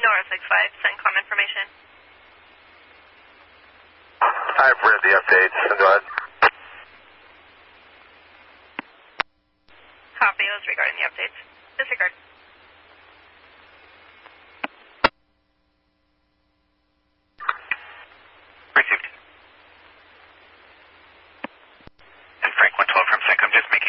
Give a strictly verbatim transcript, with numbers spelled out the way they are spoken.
Nora six five, CENTCOM information. I've read the updates. Go ahead. Copy those regarding the updates. Disregard. Received. And Frank one twelve from CENTCOM, just make